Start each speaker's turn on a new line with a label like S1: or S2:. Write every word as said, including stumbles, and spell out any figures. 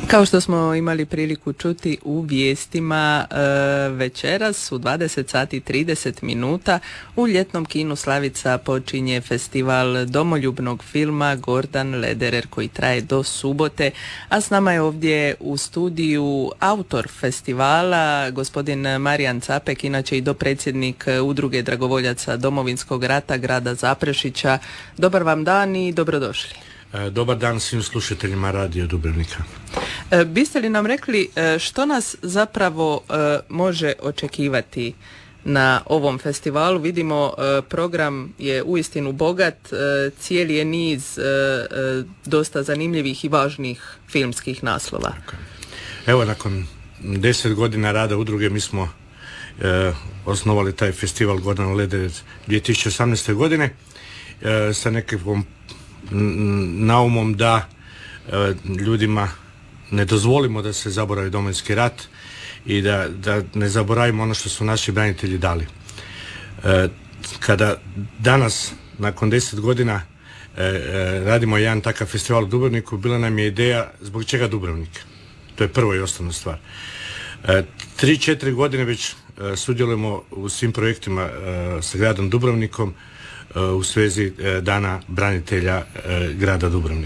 S1: Kao što smo imali priliku čuti u vijestima, e, večeras u dvadeset sati i trideset minuta u ljetnom kinu Slavica počinje festival domoljubnog filma Gordan Lederer koji traje do subote, a s nama je ovdje u studiju autor festivala, gospodin Marijan Capek, inače i dopredsjednik Udruge dragovoljaca Domovinskog rata grada Zaprešića. Dobar vam dan i dobrodošli.
S2: Dobar dan svim slušateljima Radio Dubrovnika.
S1: E, biste li nam rekli e, što nas zapravo e, može očekivati na ovom festivalu? Vidimo e, program je uistinu bogat, e, cijeli je niz e, e, dosta zanimljivih i važnih filmskih naslova.
S2: Evo, nakon deset godina rada udruge mi smo e, osnovali taj festival Gordan Lederer dvije tisuće osamnaeste. godine e, sa nekakvom naumom da e, ljudima ne dozvolimo da se zaboravi Domovinski rat i da, da ne zaboravimo ono što su naši branitelji dali. E, kada danas, nakon deset godina, e, e, radimo jedan takav festival u Dubrovniku, bila nam je ideja zbog čega Dubrovnik. To je prvo i osnovna stvar. E, tri, četiri godine već e, sudjelujemo u svim projektima e, sa gradom Dubrovnikom u svezi Dana branitelja grada Dubrovnika.